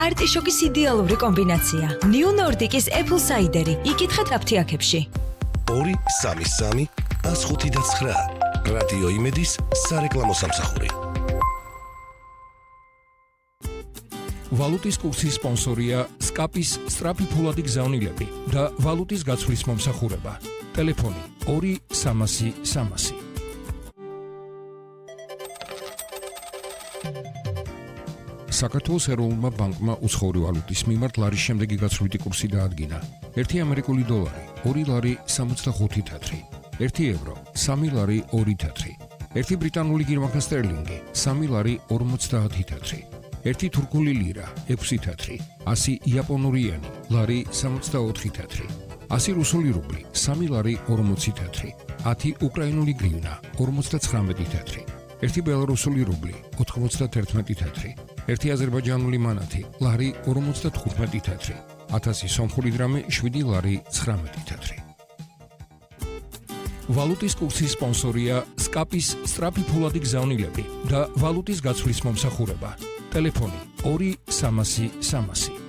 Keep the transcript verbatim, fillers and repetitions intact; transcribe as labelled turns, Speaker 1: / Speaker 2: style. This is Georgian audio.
Speaker 1: არტიშოკის იდეალური კომბინაცია. New Nordic-ის Apple Cider-ი. იკითხეთ აფთიაქებში.
Speaker 2: ორი სამი სამი ას ხუთი და ცხრა. რადიო იმედის სარეკლამო სამსახური.
Speaker 3: ვალუტის კურსის სპონსორია სკაპის სწრაფი ფულადი გზავნილები და ვალუტის გაცვლის მომსახურება. ტელეფონი ორი სამასი სამასი. საქართველოს ეროვნულმა ბანკმა უცხოური ვალუტის მიმართ ლარის შემდეგი გაცვლითი კურსი დაადგინა. ერთი ამერიკული დოლარი ორი ლარი სამოცდახუთი თეთრი, ერთი ევრო სამი ლარი ორი თეთრი, ერთი ბრიტანული გირმარკა სტერლინგი სამი ლარი ორმოცდაათი თეთრი, ერთი თურქული ლირა ექვსი თეთრი, ასი იაპონური იანი ლარი სამოცდაოთხი თეთრი, ასი რუსული რუბლი სამი ლარი ორმოცი თეთრი, ათი უკრაინული გრივნა ორმოცდაცხრამეტი თეთრი, ერთი ბელარუსული რუბლი ოთხმოცდათერთმეტი თეთრი, ერთი აზერბაიჯანული მანათი ლარი ორმოცდათხუთმეტი თეთრი, ათასი სომხური დრამი შვიდი ლარი ცხრამეტი თეთრი. ვალუტის კურსის სპონსორია სკაპის სწრაფი ფულადი გზავნილები და ვალუტის გაცვლის მომსახურება. ტელეფონი ორი სამასი სამასი.